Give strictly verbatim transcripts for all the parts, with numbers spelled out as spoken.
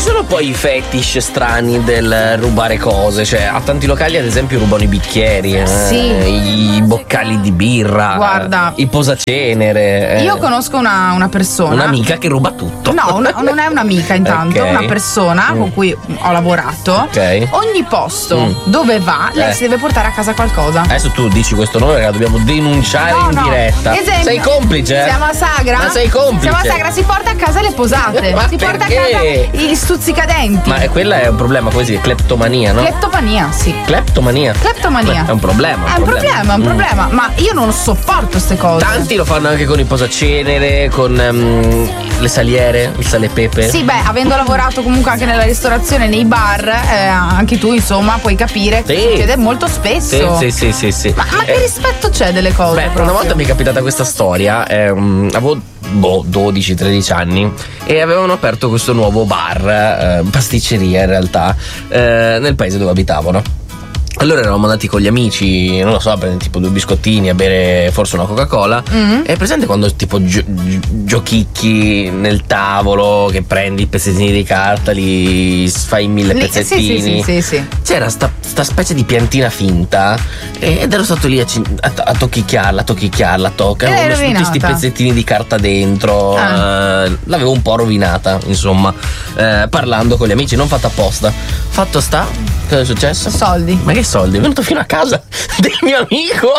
sono poi i fetish strani del rubare cose? Cioè, a tanti locali, ad esempio, rubano i bicchieri, eh, sì. i boccali di birra, guarda, i posacenere. Eh. Io conosco una, una persona. Un'amica che ruba tutto. No, una, non è un'amica intanto, Okay. una persona Mm. con cui ho lavorato. Ok. Ogni posto Mm. dove va, lei Eh. si deve portare a casa qualcosa. Adesso tu dici questo nome perché la dobbiamo denunciare No, in no. diretta. Esempio, sei complice? Siamo a Sagra? Ma sei complice? Siamo a Sagra, si porta a casa le posate. Ma si porta a perché? casa gli stuzzicadenti. Ma quella è un problema, come si dice? Cleptomania, no? Cleptomania, sì. Cleptomania. Cleptomania. È un problema. È un problema, è un Mm. problema. Ma io non sopporto queste cose. Tanti lo fanno anche con i posacenere, con ehm, le saliere, il sale e pepe. Sì, beh, avendo lavorato comunque anche nella ristorazione, nei bar, eh, anche tu insomma puoi capire che Sì. succede molto spesso. Sì, sì, sì, sì, sì. Ma, ma che Eh, rispetto c'è delle cose? Beh, proprio? una volta mi è capitata questa storia, ehm, avevo boh, dodici tredici anni e avevano aperto questo nuovo bar, eh, pasticceria in realtà, eh, nel paese dove abitavo, no? Allora eravamo andati con gli amici, non lo so, a prendere tipo due biscottini, a bere forse una Coca-Cola. Mm. È presente quando tipo gio- gio- giochicchi nel tavolo, che prendi i pezzettini di carta, li fai in mille Lì- pezzettini? Sì, sì, sì, sì, sì. C'era sta, sta specie di piantina finta ed ero stato lì a, cin- a, a tocchicchiarla, a tocchicchiarla, a tocca. E l'hai Avevo messo tutti rovinata? sti pezzettini di carta dentro. Ah. eh, l'avevo un po' rovinata, insomma, eh, parlando con gli amici, non fatta apposta. Fatto sta, cosa è successo? Soldi. Ma che soldi? È venuto fino a casa del mio amico.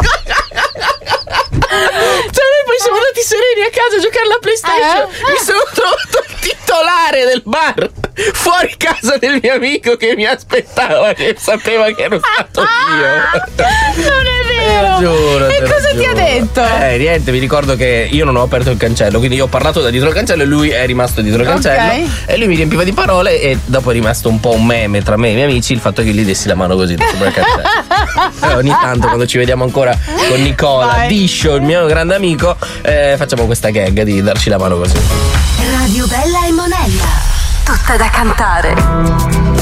Cioè noi poi siamo andati sereni a casa a giocare alla PlayStation. Eh? Mi sono trovato il titolare del bar fuori casa del mio amico che mi aspettava, che sapeva che ero stato io. Non è Te vero. lo giuro, E te lo cosa ti ha giuro. detto? Eh, niente, mi ricordo che io non ho aperto il cancello, quindi io ho parlato da dietro il cancello e lui è rimasto dietro il Ok. cancello. E lui mi riempiva di parole e dopo è rimasto un po' un meme tra me e i miei amici il fatto che io gli dessi la mano così sopra il cancello. Eh, ogni tanto quando ci vediamo ancora con Nicola Vai. Discio, il mio grande amico, eh, facciamo questa gag di darci la mano così. Radio Bella e Monella. Tutta da cantare.